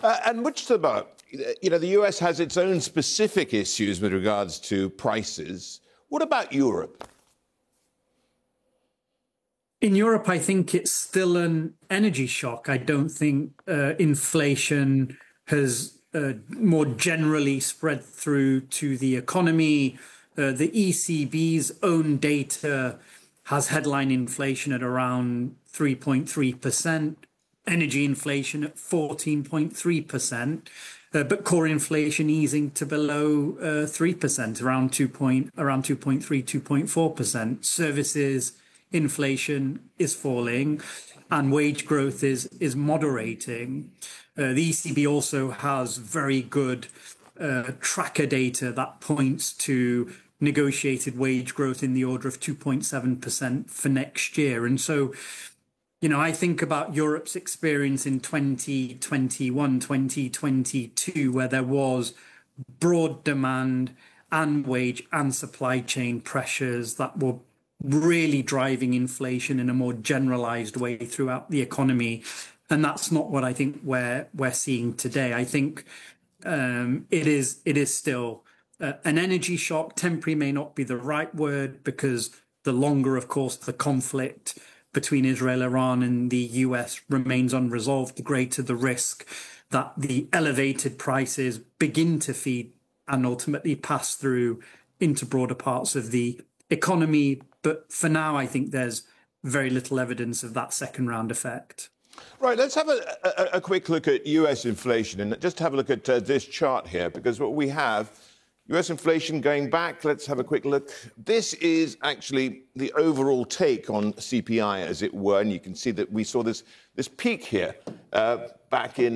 And which about, the US has its own specific issues with regards to prices. What about Europe? In Europe, I think it's still an energy shock. I don't think inflation has more generally spread through to the economy. The ECB's own data has headline inflation at around 3.3%, energy inflation at 14.3%, but core inflation easing to below 3%, around 2.3, 2.4%. Services inflation is falling and wage growth is moderating. The ECB also has very good tracker data that points to negotiated wage growth in the order of 2.7% for next year. And so, I think about Europe's experience in 2021, 2022, where there was broad demand and wage and supply chain pressures that were really driving inflation in a more generalized way throughout the economy. And that's not what I think we're seeing today. I think it is still an energy shock. Temporary may not be the right word, because the longer, of course, the conflict between Israel, Iran and the US remains unresolved, the greater the risk that the elevated prices begin to feed and ultimately pass through into broader parts of the economy. But for now, I think there's very little evidence of that second round effect. Right, let's have a quick look at US inflation and just have a look at this chart here, because what we have, US inflation going back, let's have a quick look. This is actually the overall take on CPI, as it were, and you can see that we saw this peak here back in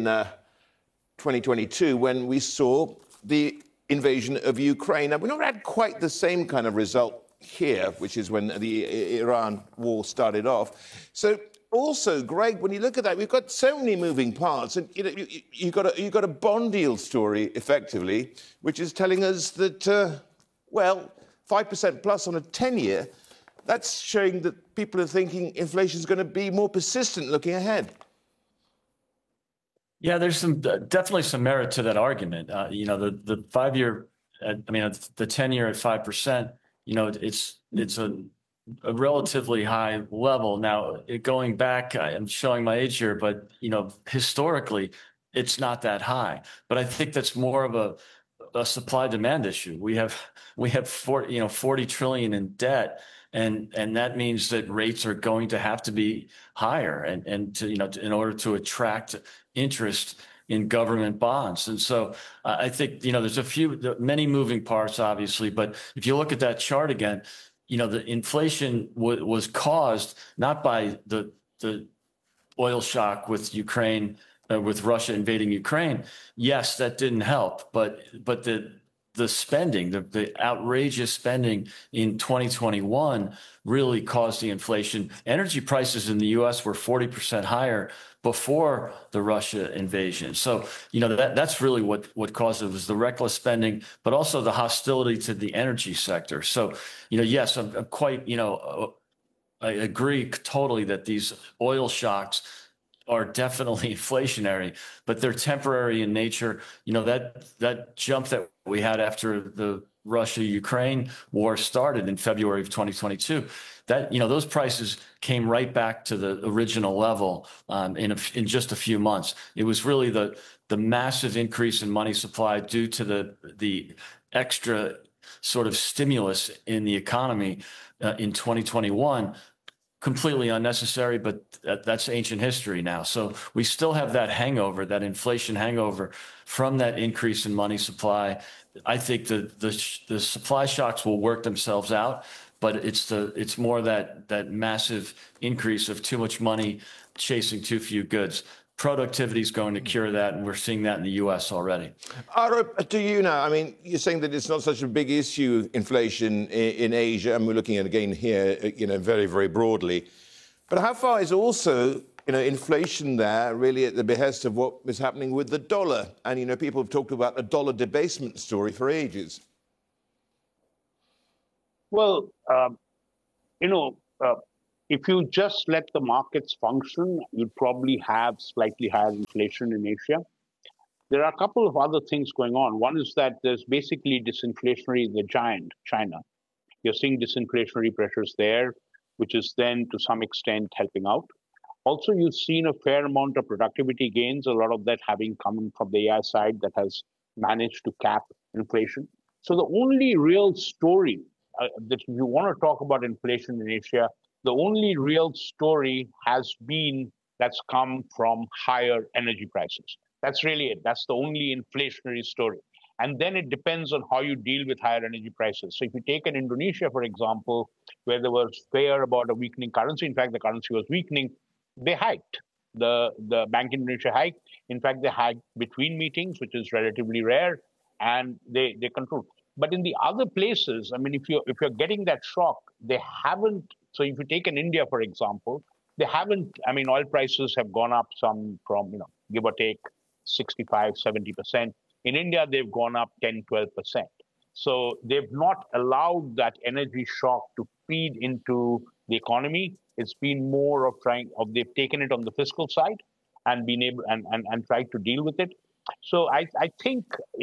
2022 when we saw the invasion of Ukraine. Now, we've not had quite the same kind of result here, which is when the Iran war started off. So also, Greg, when you look at that, we've got so many moving parts, and you've got a bond yield story, effectively, which is telling us that, 5% plus on a 10-year, that's showing that people are thinking inflation is going to be more persistent looking ahead. Yeah, there's definitely some merit to that argument. The 5-year, the 10-year at 5%. It's a relatively high level. Now, going back, I'm showing my age here, but, historically, it's not that high. But I think that's more of a supply-demand issue. We have 40 trillion in debt, and that means that rates are going to have to be higher and to, in order to attract interest in government bonds. And so I think, there's many moving parts, obviously, but if you look at that chart again, the inflation was caused not by the oil shock with Ukraine, with Russia invading Ukraine. Yes, that didn't help, but the spending, the outrageous spending in 2021 really caused the inflation. Energy prices in the U.S. were 40% higher before the Russia invasion. So, that's really what caused it, was the reckless spending, but also the hostility to the energy sector. So, yes, I'm quite, I agree totally that these oil shocks are definitely inflationary, but they're temporary in nature. That jump that we had after the Russia-Ukraine war started in February of 2022, that, those prices came right back to the original level in just a few months. It was really the massive increase in money supply due to the extra sort of stimulus in the economy in 2021. Completely unnecessary, but that's ancient history now. So we still have that hangover, that inflation hangover from that increase in money supply. I think the supply shocks will work themselves out, but it's more that massive increase of too much money chasing too few goods. Productivity is going to cure that, and we're seeing that in the U.S. already. Arup, do you know? You're saying that it's not such a big issue, inflation in Asia, and we're looking at it again here, very, very broadly. But how far is also, inflation there really at the behest of what is happening with the dollar? And, people have talked about a dollar debasement story for ages. Well, if you just let the markets function, you'll probably have slightly higher inflation in Asia. there are a couple of other things going on. One is that there's basically disinflationary, the giant China. You're seeing disinflationary pressures there, which is then to some extent helping out. Also, you've seen a fair amount of productivity gains, a lot of that having come from the AI side that has managed to cap inflation. So the only real story that you want to talk about inflation in Asia, the only real story has been that's come from higher energy prices. That's really it. That's the only inflationary story. And then it depends on how you deal with higher energy prices. So if you take an Indonesia, for example, where there was fear about a weakening currency, in fact, the currency was weakening, they hiked. The Bank of Indonesia hiked. In fact, they hiked between meetings, which is relatively rare, and they controlled. But in the other places, I mean, if you're getting that shock, they haven't. So if you take an India, for example, they haven't. I mean, oil prices have gone up some from, give or take 65, 70%. In India, they've gone up 10, 12%. So they've not allowed that energy shock to feed into the economy. It's been more of they've taken it on the fiscal side and been able and tried to deal with it. So I think,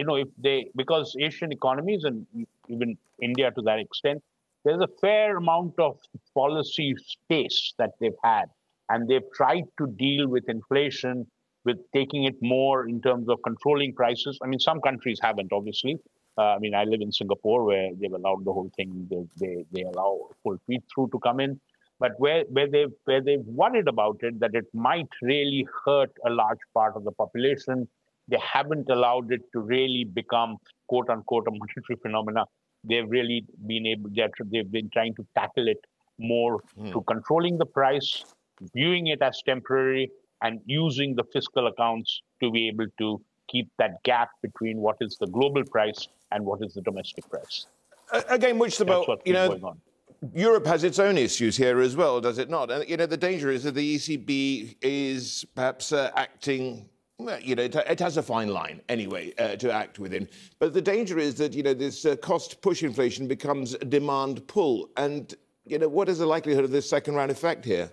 because Asian economies and even India to that extent, there's a fair amount of policy space that they've had. And they've tried to deal with inflation, with taking it more in terms of controlling prices. I mean, some countries haven't, obviously. I live in Singapore, where they've allowed the whole thing. They allow full feed-through to come in. But where they've worried about it, that it might really hurt a large part of the population, they haven't allowed it to really become, quote unquote, a monetary phenomena. They've really they've been trying to tackle it more to controlling the price, viewing it as temporary, and using the fiscal accounts to be able to keep that gap between what is the global price and what is the domestic price. Again, which about, going on. Europe has its own issues here as well, does it not? And, the danger is that the ECB is perhaps acting, it has a fine line anyway to act within. But the danger is that, this cost push inflation becomes a demand pull. And, what is the likelihood of this second round effect here?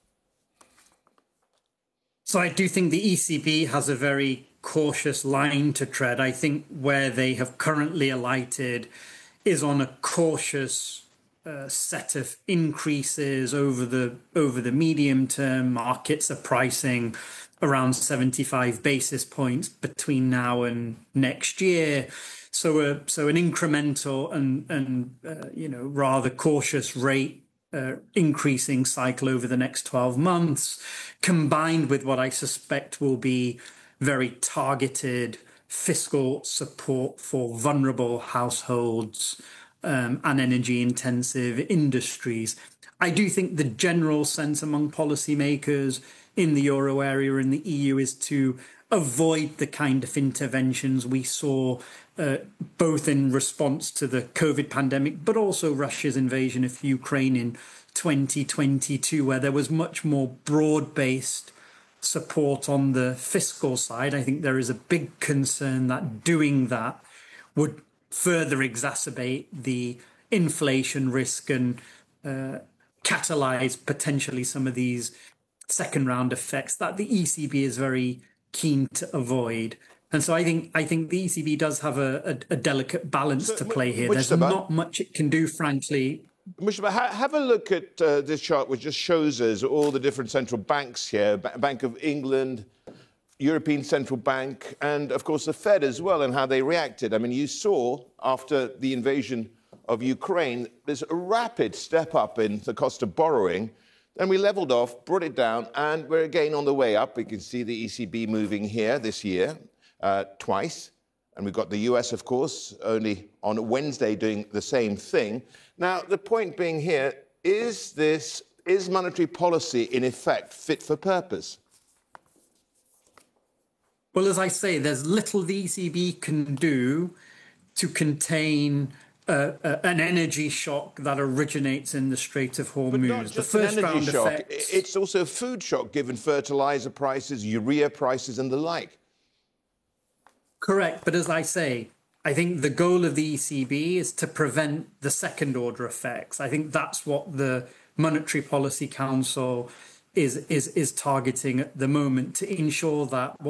So I do think the ECB has a very cautious line to tread. I think where they have currently alighted is on a cautious set of increases over the medium term. Markets are pricing around 75 basis points between now and next year. So an incremental and rather cautious rate increasing cycle over the next 12 months, combined with what I suspect will be very targeted fiscal support for vulnerable households and energy-intensive industries. I do think the general sense among policymakers in the euro area and the EU is to avoid the kind of interventions we saw both in response to the COVID pandemic, but also Russia's invasion of Ukraine in 2022, where there was much more broad-based support on the fiscal side. I think there is a big concern that doing that would further exacerbate the inflation risk and catalyze potentially some of these second round effects that the ECB is very keen to avoid. And so I think the ECB does have a delicate balance to play here. There's not much it can do, frankly. Mujtaba, have a look at this chart, which just shows us all the different central banks here, Bank of England, European Central Bank, and, of course, the Fed as well, and how they reacted. I mean, you saw, after the invasion of Ukraine, this rapid step up in the cost of borrowing. Then we leveled off, brought it down, and we're again on the way up. We can see the ECB moving here this year twice. And we've got the US, of course, only on Wednesday doing the same thing. Now, the point being here, is monetary policy, in effect, fit for purpose? Well, as I say, there's little the ECB can do to contain an energy shock that originates in the Strait of Hormuz. But not just the first round shock. Effects, it's also a food shock, given fertilizer prices, urea prices, and the like. Correct. But as I say, I think the goal of the ECB is to prevent the second order effects. I think that's what the Monetary Policy Council is targeting at the moment, to ensure that